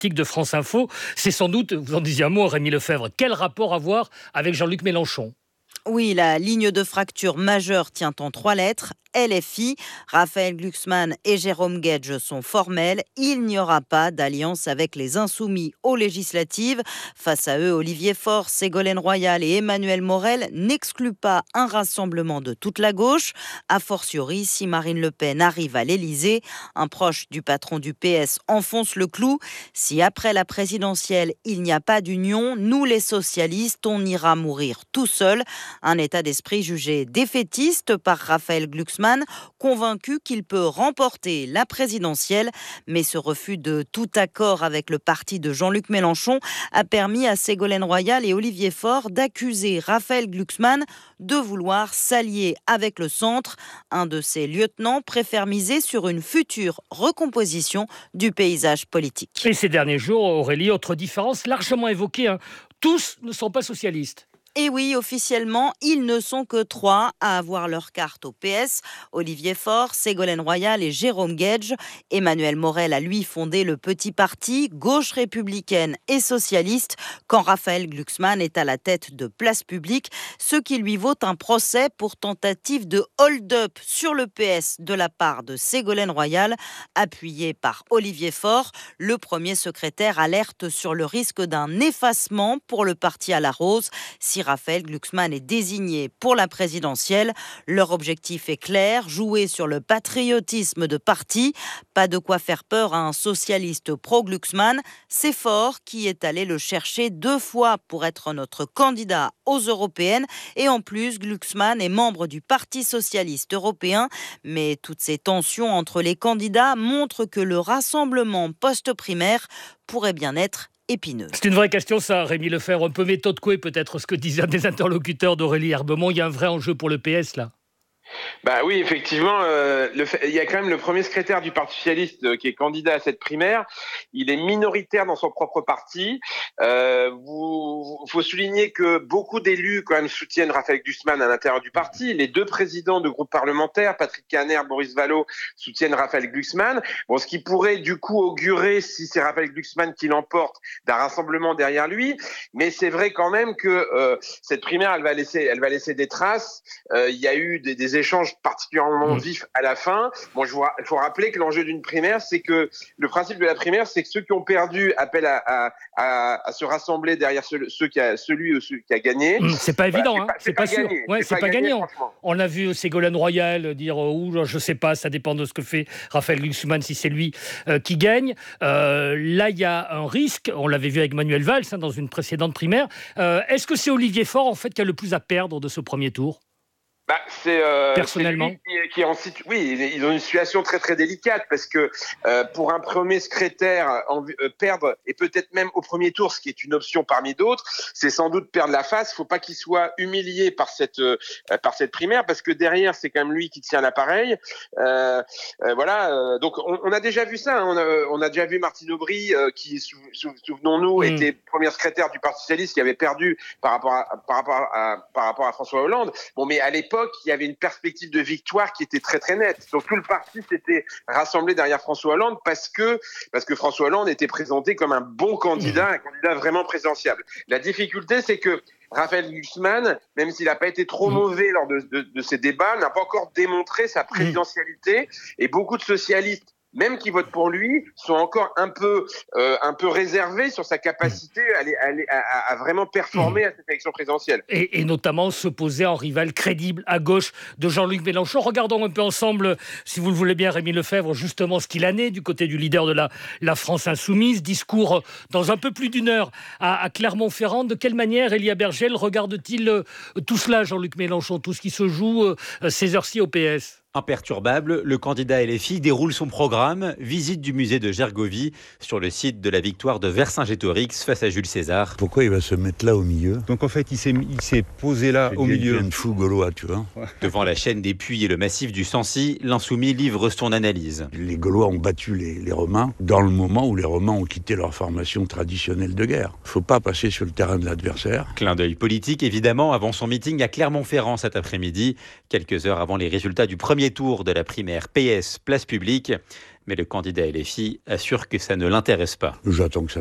politique de France Info. C'est sans doute, vous en disiez un mot, Rémi Lefebvre, quel rapport avoir avec Jean-Luc Mélenchon ? Oui, la ligne de fracture majeure tient en 3 lettres. LFI, Raphaël Glucksmann et Jérôme Guedj sont formels. Il n'y aura pas d'alliance avec les Insoumis aux législatives. Face à eux, Olivier Faure, Ségolène Royal et Emmanuel Morel n'excluent pas un rassemblement de toute la gauche. A fortiori, si Marine Le Pen arrive à l'Élysée, un proche du patron du PS enfonce le clou. Si après la présidentielle, il n'y a pas d'union, nous les socialistes, on ira mourir tout seul. Un état d'esprit jugé défaitiste par Raphaël Glucksmann, convaincu qu'il peut remporter la présidentielle. Mais ce refus de tout accord avec le parti de Jean-Luc Mélenchon a permis à Ségolène Royal et Olivier Faure d'accuser Raphaël Glucksmann de vouloir s'allier avec le centre. Un de ses lieutenants préfère miser sur une future recomposition du paysage politique. Et ces derniers jours, Aurélie, autre différence largement évoquée, tous ne sont pas socialistes. Et oui, officiellement, ils ne sont que 3 à avoir leur carte au PS. Olivier Faure, Ségolène Royal et Jérôme Guedj. Emmanuel Morel a lui fondé le petit parti gauche républicaine et socialiste quand Raphaël Glucksmann est à la tête de Place Publique, ce qui lui vaut un procès pour tentative de hold-up sur le PS de la part de Ségolène Royal, appuyé par Olivier Faure. Le premier secrétaire alerte sur le risque d'un effacement pour le parti à la rose. Si Raphaël Glucksmann est désigné pour la présidentielle, leur objectif est clair, jouer sur le patriotisme de parti. Pas de quoi faire peur à un socialiste pro-Glucksmann. C'est Faure qui est allé le chercher 2 fois pour être notre candidat aux européennes. Et en plus, Glucksmann est membre du Parti socialiste européen. Mais toutes ces tensions entre les candidats montrent que le rassemblement post-primaire pourrait bien être épineux. C'est une vraie question, ça, Rémi Lefebvre. Un peu méthode couée, peut-être, ce que disaient des interlocuteurs d'Aurélie Herbemont. Il y a un vrai enjeu pour le PS, là. Bah oui, effectivement, il y a quand même le premier secrétaire du Parti socialiste qui est candidat à cette primaire. Il est minoritaire dans son propre parti. Faut souligner que beaucoup d'élus quand même soutiennent Raphaël Glucksmann à l'intérieur du parti. Les 2 présidents de groupes parlementaires, Patrick Caner, Boris Vallaud, soutiennent Raphaël Glucksmann. Bon, ce qui pourrait du coup augurer, si c'est Raphaël Glucksmann qui l'emporte, d'un rassemblement derrière lui. Mais c'est vrai quand même que cette primaire, elle va laisser des traces. Il y a eu des échanges particulièrement vifs à la fin. Bon, il faut rappeler que l'enjeu d'une primaire, c'est que le principe de la primaire, c'est que ceux qui ont perdu appellent à se rassembler derrière celui qui a gagné. C'est pas évident, c'est pas sûr. Gagné. Ouais, c'est pas gagné. On a vu Ségolène Royal dire je sais pas, ça dépend de ce que fait Raphaël Glucksmann si c'est lui qui gagne. Là, il y a un risque. On l'avait vu avec Manuel Valls dans une précédente primaire. Est-ce que c'est Olivier Faure en fait qui a le plus à perdre de ce premier tour? Personnellement, qui est oui, ils ont une situation très très délicate parce que pour un premier secrétaire perdre et peut-être même au premier tour, ce qui est une option parmi d'autres, c'est sans doute perdre la face. Faut pas qu'il soit humilié par cette primaire parce que derrière c'est quand même lui qui tient l'appareil. Voilà. Donc on a déjà vu ça. On a déjà vu Martine Aubry qui souvenons-nous était première secrétaire du Parti socialiste qui avait perdu par rapport à François Hollande. Bon, mais à l'époque il y avait une perspective de victoire qui était très très nette. Donc tout le parti s'était rassemblé derrière François Hollande parce que François Hollande était présenté comme un bon candidat, un candidat vraiment présidentiable. La difficulté, c'est que Raphaël Glucksmann, même s'il n'a pas été trop mauvais lors de ces débats, n'a pas encore démontré sa présidentialité. Et beaucoup de socialistes, même qui votent pour lui, sont encore un peu réservés sur sa capacité à vraiment performer à cette élection présidentielle. Et notamment se poser en rival crédible à gauche de Jean-Luc Mélenchon. Regardons un peu ensemble, si vous le voulez bien, Rémi Lefebvre, justement ce qu'il en est du côté du leader de la France insoumise. Discours dans un peu plus d'1 heure à Clermont-Ferrand. De quelle manière Elia Bergel regarde-t-il tout cela, Jean-Luc Mélenchon, tout ce qui se joue ces heures-ci au PS ? Imperturbable, le candidat LFI déroule son programme, visite du musée de Gergovie sur le site de la victoire de Vercingétorix face à Jules César. Pourquoi il va se mettre là au milieu ? Donc en fait, il s'est posé là au milieu. Il y a une fou gaulois, tu vois. Ouais. Devant la chaîne des Puys et le massif du Sancy, l'insoumis livre son analyse. Les Gaulois ont battu les Romains dans le moment où les Romains ont quitté leur formation traditionnelle de guerre. Il ne faut pas passer sur le terrain de l'adversaire. Clin d'œil politique, évidemment, avant son meeting à Clermont-Ferrand cet après-midi, quelques heures avant les résultats du premier tour de la primaire PS Place Publique. Mais le candidat LFI assure que ça ne l'intéresse pas. J'attends que ça